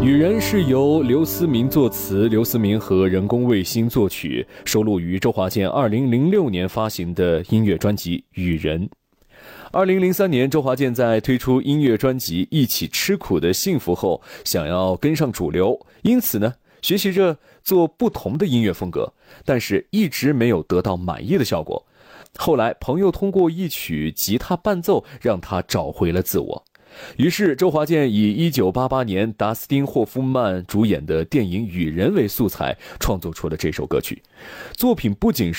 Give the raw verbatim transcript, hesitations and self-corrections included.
雨人是由刘思明作词，刘思明和人工卫星作曲，收录于周华健二零零六年发行的音乐专辑《雨人》。二零零三年，周华健在推出音乐专辑《一起吃苦的幸福》后，想要跟上主流，因此呢，学习着做不同的音乐风格，但是一直没有得到满意的效果。后来，朋友通过一曲吉他伴奏，让他找回了自我。于是，周华健以一九八八年达斯汀·霍夫曼主演的电影《雨人》为素材，创作出了这首歌曲。作品不仅